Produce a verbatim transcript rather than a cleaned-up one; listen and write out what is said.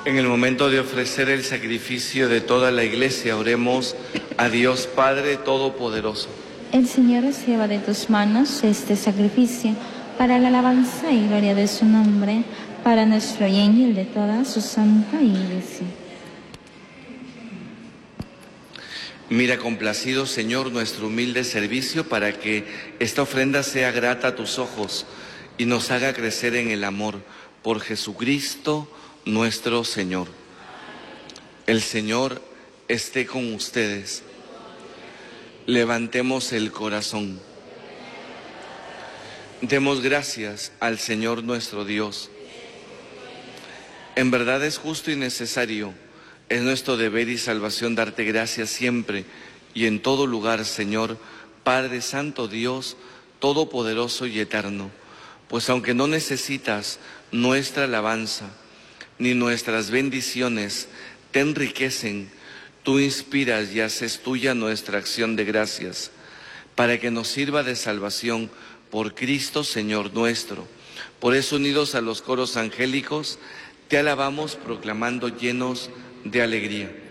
En el momento de ofrecer el sacrificio de toda la Iglesia, oremos a Dios Padre Todopoderoso. El Señor reciba de tus manos este sacrificio para la alabanza y gloria de su nombre, para nuestro bien y el de toda su santa Iglesia. Mira complacido, Señor, nuestro humilde servicio para que esta ofrenda sea grata a tus ojos y nos haga crecer en el amor por Jesucristo nuestro Señor. El Señor esté con ustedes. Levantemos el corazón. Demos gracias al Señor nuestro Dios. En verdad es justo y necesario, es nuestro deber y salvación darte gracias siempre y en todo lugar, Señor, Padre Santo Dios, Todopoderoso y Eterno, pues aunque no necesitas nuestra alabanza, ni nuestras bendiciones te enriquecen, tú inspiras y haces tuya nuestra acción de gracias, para que nos sirva de salvación por Cristo Señor nuestro. Por eso, unidos a los coros angélicos, te alabamos proclamando llenos de alegría.